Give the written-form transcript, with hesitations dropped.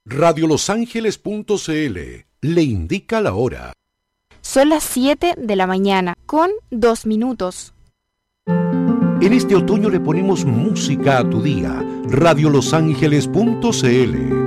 Radiolosangeles.cl le indica la hora. Son las 7 de la mañana, con 2 minutos. En este otoño le ponemos música a tu día. Radiolosangeles.cl